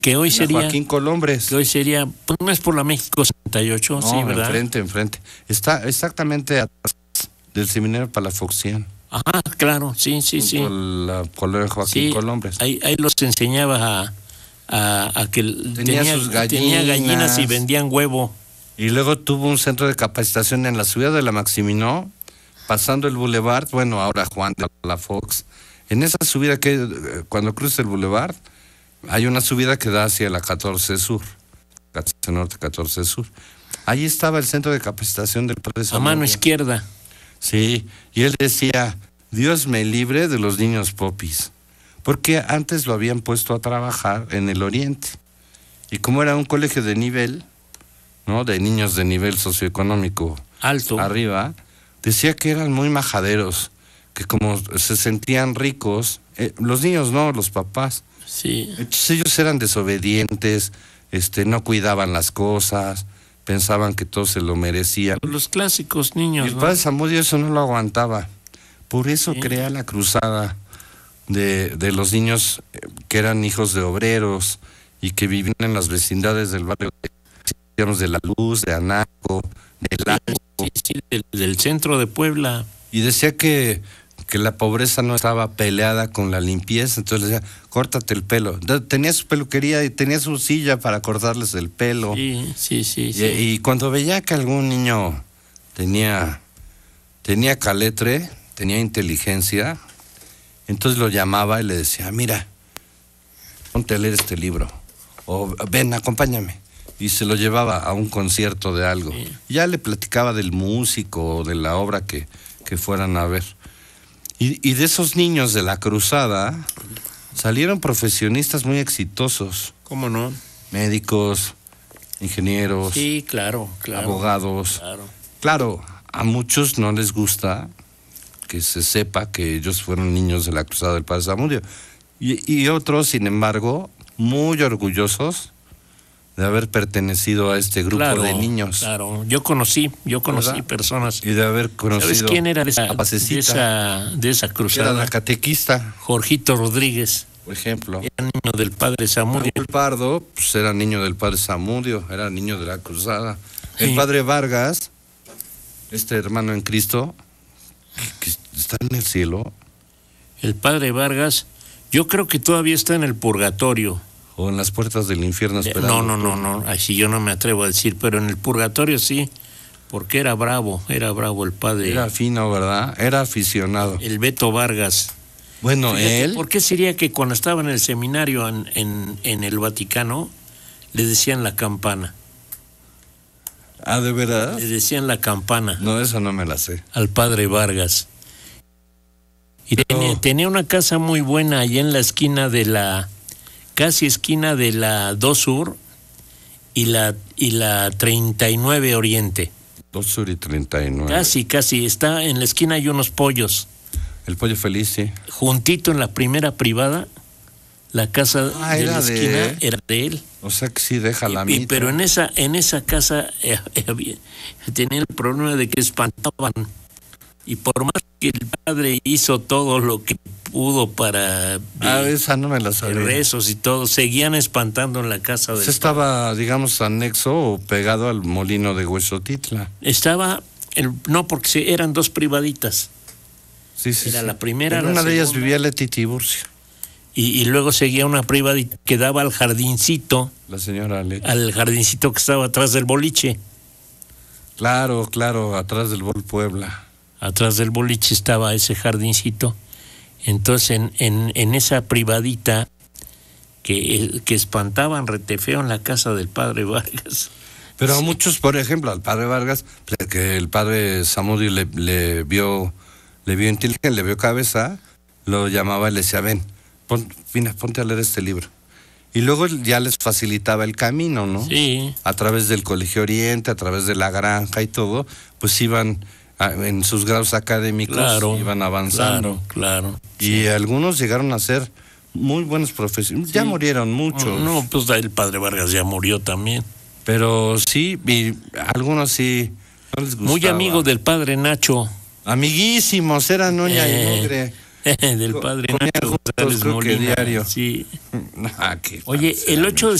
que hoy sería Joaquín Colombres. Que hoy sería, pues no es por la México 68, No, sí, ¿verdad? enfrente. Está exactamente atrás del seminario Palafoxian. Ajá, claro, sí. La colonia Joaquín Sí, Colombres. ahí los enseñaba a que Tenía sus tenía gallinas y vendían huevo. Y luego tuvo un centro de capacitación en la subida de la Maximino, pasando el Boulevard, bueno, ahora Juan de la Fox. En esa subida cuando cruza el Boulevard, hay una subida que da hacia la 14 Sur, 14 Norte, 14 Sur. Ahí estaba el centro de capacitación del Padre A mano izquierda. Sí, y él decía, Dios me libre de los niños popis, porque antes lo habían puesto a trabajar en el Oriente. Y como era un colegio de nivel, ¿no? De niños de nivel socioeconómico alto, arriba, decía que eran muy majaderos, que como se sentían ricos, los niños no, los papás. Sí. Entonces ellos eran desobedientes, no cuidaban las cosas, pensaban que todos se lo merecían. Los clásicos niños. Y el padre Zamudio eso no lo aguantaba. Por eso crea la cruzada de los niños que eran hijos de obreros y que vivían en las vecindades del barrio de La Luz, de Anaco, de Lago. Sí, del centro de Puebla. Y decía que la pobreza no estaba peleada con la limpieza, entonces le decía, córtate el pelo. Tenía su peluquería y tenía su silla para cortarles el pelo. Sí. Y cuando veía que algún niño tenía caletre, tenía inteligencia, entonces lo llamaba y le decía, mira, ponte a leer este libro, o ven, acompáñame. Y se lo llevaba a un concierto de algo. Sí. Ya le platicaba del músico o de la obra que fueran a ver. Y de esos niños de la cruzada salieron profesionistas muy exitosos. ¿Cómo no? Médicos, ingenieros. Sí, claro. Abogados. Claro, a muchos no les gusta que se sepa que ellos fueron niños de la cruzada del Padre Zamudio. Y otros, sin embargo, muy orgullosos de haber pertenecido a este grupo de niños. Claro, yo conocí personas. Y de haber conocido. ¿Sabes quién era de esa cruzada? Era la catequista. Jorgito Rodríguez. Por ejemplo. Era niño del Padre Zamudio. El Pardo, pues era niño del Padre Zamudio, era niño de la cruzada. Sí. El Padre Vargas, este hermano en Cristo, que está en el cielo. El Padre Vargas, yo creo que todavía está en el purgatorio. O en las puertas del infierno esperando. No, así yo no me atrevo a decir, pero en el purgatorio sí, porque era bravo el padre. Era fino, ¿verdad? Era aficionado. El Beto Vargas. Bueno, fíjate, él... ¿por qué sería que cuando estaba en el seminario en el Vaticano, le decían la campana? ¿Ah, de verdad? Le decían la campana. No, eso no me la sé. Al padre Vargas. Y tenía una casa muy buena allá en la esquina de la... casi esquina de la 2 Sur y la 39 Oriente. 2 Sur y 39. Casi, está en la esquina, hay unos pollos. El Pollo Feliz, sí. Juntito en la primera privada, la casa de la esquina era de él. O sea que sí deja la mitad. Pero en esa casa tenía el problema de que espantaban. Y por más que el padre hizo todo lo que pudo para esa no me la sabía. Rezos y todo, seguían espantando en la casa del estaba, digamos, anexo o pegado al molino de Huesotitla. Estaba, no, porque eran dos privaditas. Sí. Era la primera. En una de ellas vivía Leti Tiburcio. Y luego seguía una privadita que daba al jardincito. La señora Leti. Al jardincito que estaba atrás del boliche. Claro, atrás del Bol Puebla. Atrás del boliche estaba ese jardincito. Entonces en esa privadita que espantaban retefeo en la casa del padre Vargas. Pero a muchos, por ejemplo, al padre Vargas, que el padre Zamudio le vio inteligente, le vio cabeza, lo llamaba y le decía, ven, ponte a leer este libro. Y luego ya les facilitaba el camino, ¿no? Sí. A través del Colegio Oriente, a través de la granja y todo, pues iban... en sus grados académicos iban avanzando. Claro. Y algunos llegaron a ser muy buenos profesionales. Sí. Ya murieron muchos. No, pues el padre Vargas ya murió también. Pero sí, y algunos sí no les gustaba. Muy amigo del padre Nacho. Amiguísimos, eran uña y mugre. Del padre Comían Nacho juntos, González creo que Molina. diario. Sí. Ah, qué Oye, falsa, el 8 de